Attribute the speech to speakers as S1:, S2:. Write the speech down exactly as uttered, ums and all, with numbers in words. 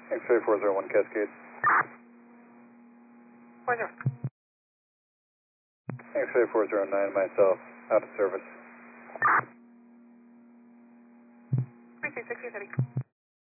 S1: X-ray four zero one Cascade.
S2: four zero.
S1: X-ray four zero nine, myself, out of service.
S2: three three six,